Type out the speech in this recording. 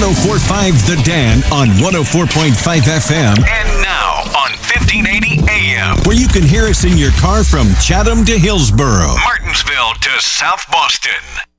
1045 The Dan on 104.5 FM. And now on 1580 AM, where you can hear us in your car from Chatham to Hillsboro, Martinsville to South Boston.